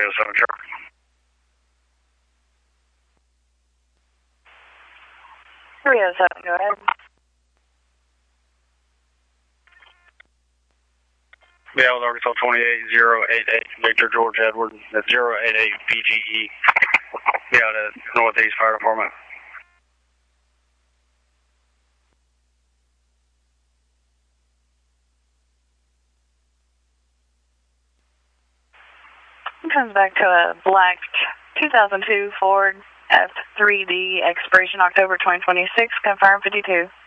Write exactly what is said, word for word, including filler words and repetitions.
three oh seven, Charlie. three oh seven, go ahead. Yeah, with Arkansas twenty-eight zero eight eight, Victor George Edward. That's zero eight eight B G E. Yeah, the Northeast Fire Department. It comes back to a black two thousand two Ford F three D, expiration October twenty twenty-six, confirm fifty-two.